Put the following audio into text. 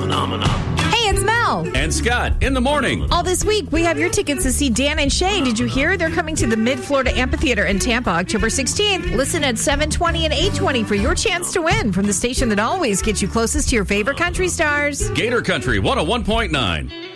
Hey, it's Mel. And Scott in the morning. All this week, we have your tickets to see Dan and Shay. Did you hear? They're coming to the Mid-Florida Amphitheater in Tampa, October 16th. Listen at 7:20 and 8:20 for your chance to win from the station that always gets you closest to your favorite country stars. Gator Country 101.9.